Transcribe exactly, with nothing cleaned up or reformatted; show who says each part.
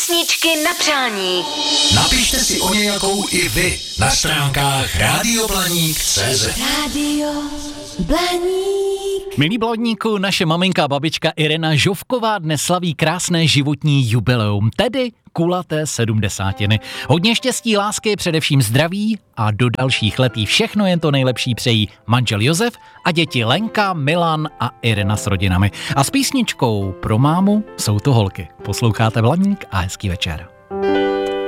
Speaker 1: Písničky na přání.
Speaker 2: Napište si o nějakou i vy na stránkách rádio blaník tečka cé zet.
Speaker 1: Rádio Blaník.
Speaker 3: Milí Blaníku, naše maminka a babička Irena Žovková dnes slaví krásné životní jubileum, tedy kulaté sedmdesátiny. Hodně štěstí, lásky, především zdraví a do dalších let jí všechno jen to nejlepší přejí manžel Josef a děti Lenka, Milan a Irena s rodinami. A s písničkou pro mámu jsou to holky. Posloucháte Blaník a hezký večer.